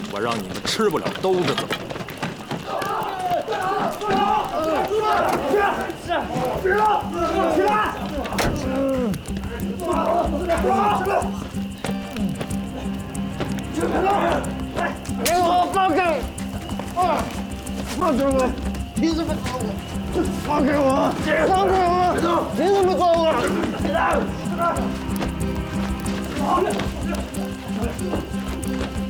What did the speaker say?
我让你们吃不了兜着走。 给我放开！放开我！你怎么抓我？放开我！放开我！你怎么抓我？